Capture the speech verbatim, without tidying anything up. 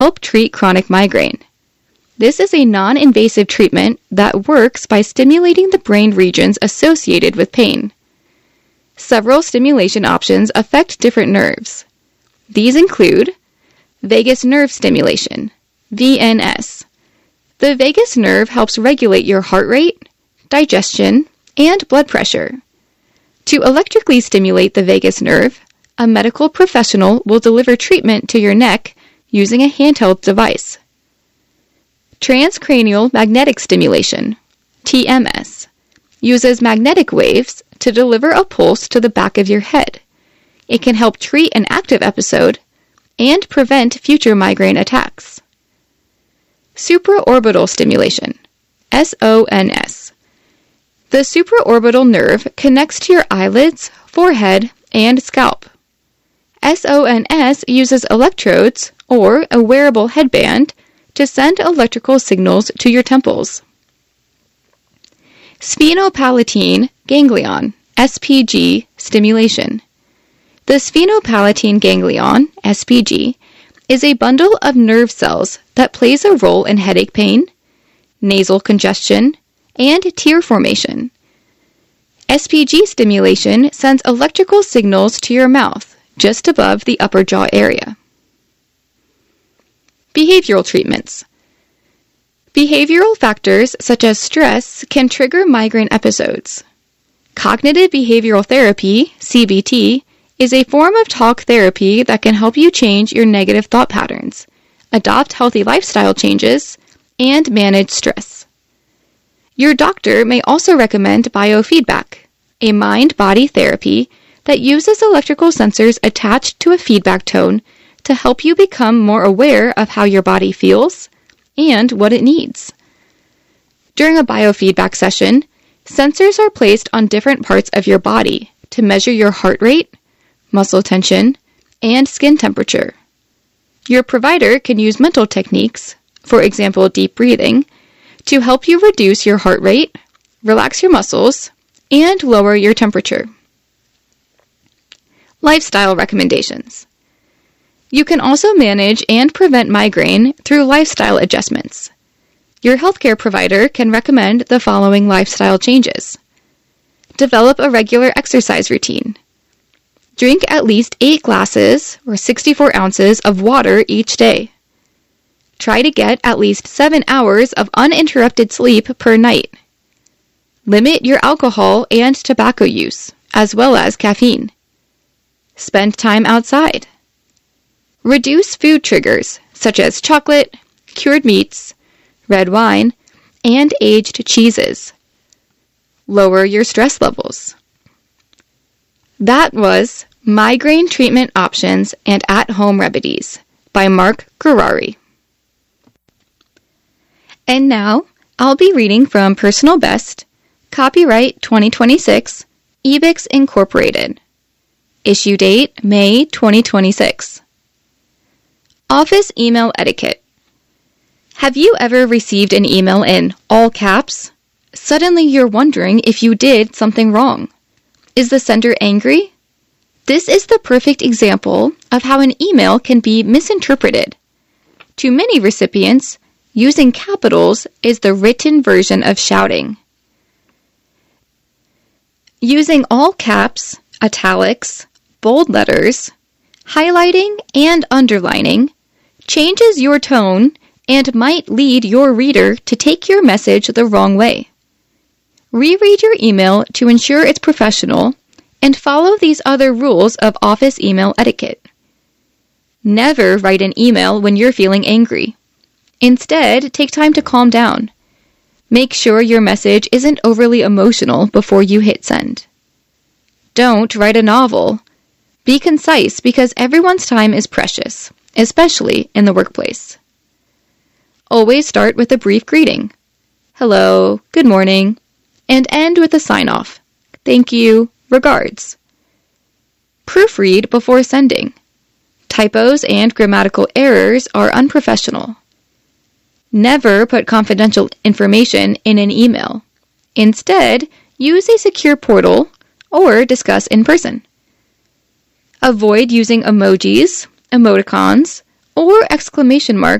help treat chronic migraine. This is a non-invasive treatment that works by stimulating the brain regions associated with pain. Several stimulation options affect different nerves. These include vagus nerve stimulation, V N S. The vagus nerve helps regulate your heart rate, digestion, and blood pressure. To electrically stimulate the vagus nerve, a medical professional will deliver treatment to your neck using a handheld device. Transcranial magnetic stimulation, T M S, uses magnetic waves to deliver a pulse to the back of your head. It can help treat an active episode and prevent future migraine attacks. Supraorbital stimulation, S O N S. The supraorbital nerve connects to your eyelids, forehead, and scalp. S O N S uses electrodes, or a wearable headband, to send electrical signals to your temples. Sphenopalatine ganglion, S P G, stimulation. The sphenopalatine ganglion, S P G, is a bundle of nerve cells that plays a role in headache pain, nasal congestion, and tear formation. S P G stimulation sends electrical signals to your mouth, just above the upper jaw area. Behavioral treatments. Behavioral factors such as stress can trigger migraine episodes. Cognitive behavioral therapy, C B T, is a form of talk therapy that can help you change your negative thought patterns, adopt healthy lifestyle changes, and manage stress. Your doctor may also recommend biofeedback, a mind-body therapy that uses electrical sensors attached to a feedback tone to help you become more aware of how your body feels and what it needs. During a biofeedback session, sensors are placed on different parts of your body to measure your heart rate, muscle tension, and skin temperature. Your provider can use mental techniques, for example deep breathing, to help you reduce your heart rate, relax your muscles, and lower your temperature. Lifestyle recommendations. You can also manage and prevent migraine through lifestyle adjustments. Your healthcare provider can recommend the following lifestyle changes. Develop a regular exercise routine. Drink at least eight glasses or sixty-four ounces of water each day. Try to get at least seven hours of uninterrupted sleep per night. Limit your alcohol and tobacco use, as well as caffeine. Spend time outside. Reduce food triggers, such as chocolate, cured meats, red wine, and aged cheeses. Lower your stress levels. That was Migraine Treatment Options and At-Home Remedies by Mark Gurary. And now, I'll be reading from Personal Best, Copyright twenty twenty-six, Ebix Incorporated. Issue date, May twenty twenty-six. Office email etiquette. Have you ever received an email in all caps? Suddenly you're wondering if you did something wrong. Is the sender angry? This is the perfect example of how an email can be misinterpreted. To many recipients, using capitals is the written version of shouting. Using all caps, italics, bold letters, highlighting, and underlining changes your tone and might lead your reader to take your message the wrong way. Reread your email to ensure it's professional and follow these other rules of office email etiquette. Never write an email when you're feeling angry. Instead, take time to calm down. Make sure your message isn't overly emotional before you hit send. Don't write a novel. Be concise because everyone's time is precious, especially in the workplace. Always start with a brief greeting. Hello, good morning, and end with a sign-off. Thank you, regards. Proofread before sending. Typos and grammatical errors are unprofessional. Never put confidential information in an email. Instead, use a secure portal or discuss in person. Avoid using emojis, emoticons, or exclamation marks